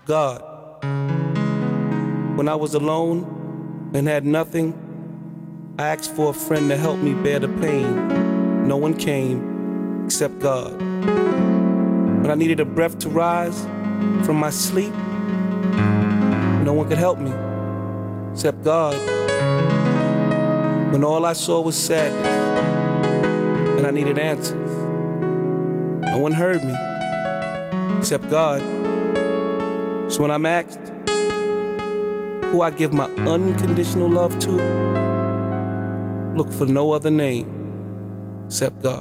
God. When I was alone and had nothing, I asked for a friend to help me bear the pain. No one came except God. When I needed a breath to rise from my sleep, no one could help me except God. When all I saw was sadness and I needed answers, no one heard me except God. So when I'm asked who I give my unconditional love to, look for no other name except God.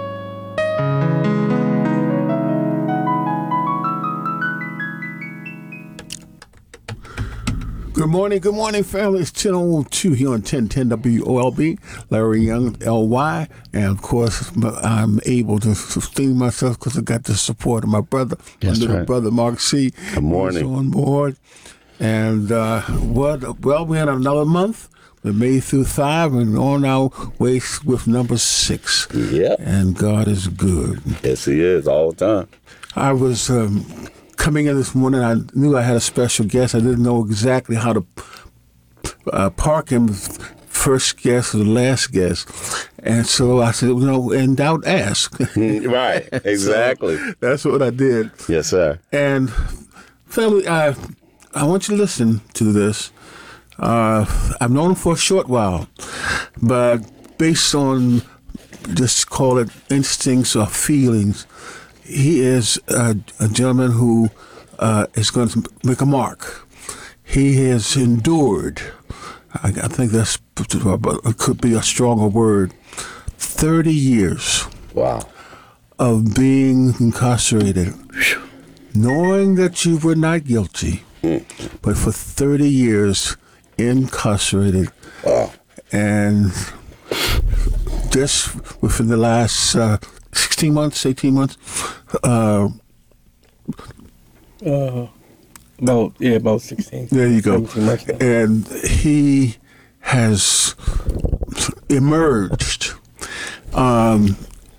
Good morning, family. It's 10:02 here on 1010 WOLB. Larry Young, LY. And, of course, I'm able to sustain myself because I got the support of my brother, my little brother, Mark C. Good morning. He's on board. And, we're in another month. We made through 5 and on our way with number 6. Yep. And God is good. Yes, he is, all the time. I was coming in this morning. I knew I had a special guest. I didn't know exactly how to park him, first guest or the last guest. And so I said, in doubt, ask. Right, exactly. So that's what I did. Yes, sir. And family, I want you to listen to this. I've known him for a short while, but based on, just call it instincts or feelings, he is a gentleman who is going to make a mark. He has endured, I think that could be a stronger word, 30 years Wow. of being incarcerated, knowing that you were not guilty, but for 30 years incarcerated. Wow. And just within the last 16 months, 18 months, about 16. there you go. And he has emerged. I'm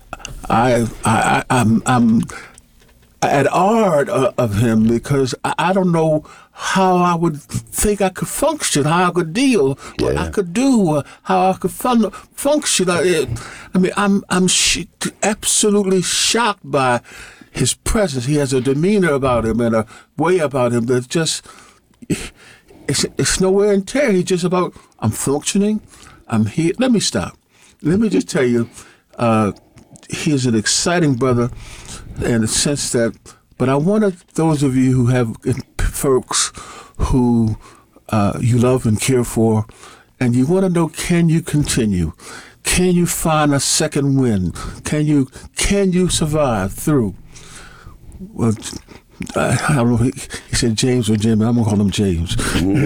at odds of him because I don't know how I would think I could function, how I could deal, what I could do, how I could function. I'm absolutely shocked by his presence. He has a demeanor about him and a way about him that's just, it's nowhere in tear. He's just about, I'm functioning, I'm here. Let me stop. Let me just tell you, he is an exciting brother in the sense that, but I wanted those of you who have folks who you love and care for, and you want to know, can you continue? Can you find a second wind? Can you survive through? Well, I don't know. He said James or Jimmy. I'm gonna call him James.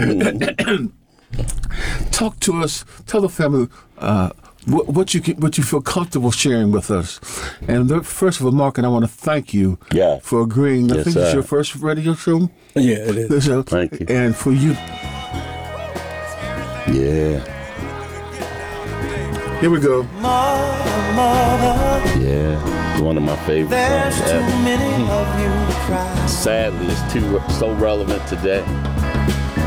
Talk to us. Tell the family what you feel comfortable sharing with us. And first of all, Mark, and I want to thank you for agreeing. I think it's your first radio show. Yeah, it is. Thank you. And for you. Yeah. Here we go. Yeah. It's one of my favorite songs ever. Sadly, it's so relevant today.